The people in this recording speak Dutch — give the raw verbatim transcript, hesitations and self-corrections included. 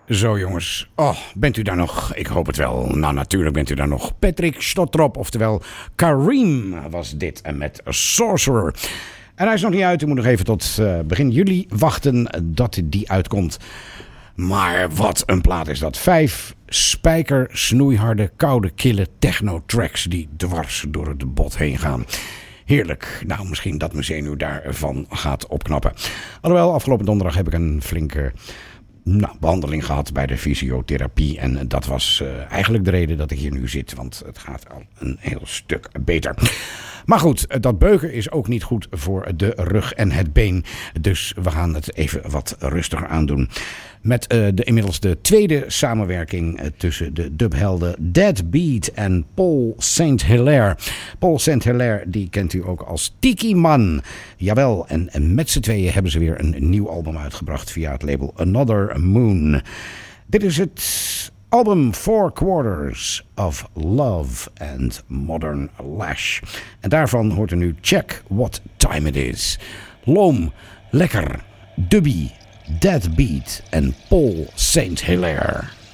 Zo jongens, oh, bent u daar nog? Ik hoop het wel. Nou, natuurlijk bent u daar nog. Patrick Stottrop, oftewel Kareem was dit en met Sorcerer. En hij is nog niet uit, u moet nog even tot uh, begin juli wachten dat die uitkomt. Maar wat een plaat is dat. Vijf spijker, snoeiharde, koude, kille techno-tracks die dwars door het bot heen gaan. Heerlijk. Nou, misschien dat mijn zenuw daarvan gaat opknappen. Alhoewel, afgelopen donderdag heb ik een flinke nou, behandeling gehad bij de fysiotherapie. En dat was uh, eigenlijk de reden dat ik hier nu zit. Want het gaat al een heel stuk beter. Maar goed, dat beuken is ook niet goed voor de rug en het been. Dus we gaan het even wat rustiger aandoen. Met uh, de, inmiddels de tweede samenwerking uh, tussen de dubhelden Deadbeat en Paul Saint-Hilaire. Paul Saint-Hilaire, die kent u ook als Tiki Man. Jawel, en, en met z'n tweeën hebben ze weer een nieuw album uitgebracht via het label Another Moon. Dit is het album Four Quarters of Love and Modern Lash. En daarvan hoort u nu Check What Time It Is. Loom, lekker, dubby, Deadbeat en Paul Saint-Hilaire.